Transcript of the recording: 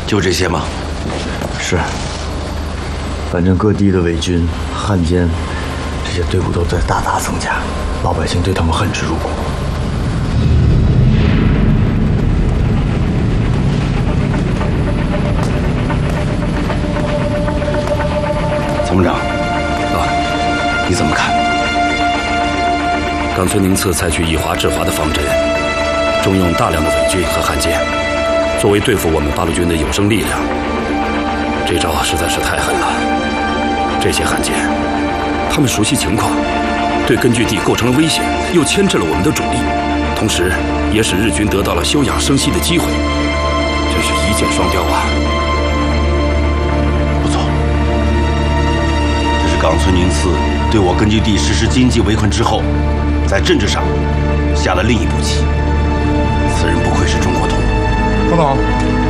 就这些吗？ 是。反正各地的伪军、汉奸，这些队伍都在大大增加，老百姓对他们恨之入骨。 参谋长，你怎么看？ 冈村宁次采取以华制华的方针，重用大量的伪军和汉奸，作为对付我们八路军的有生力量。这招实在是太狠了。这些汉奸，他们熟悉情况，对根据地构成了威胁，又牵制了我们的主力，同时也使日军得到了休养生息的机会，真是一箭双雕啊！ 不错，这是冈村宁次对我根据地实施经济围困之后，在政治上下了另一步棋。此人不愧是中国通。 彭总。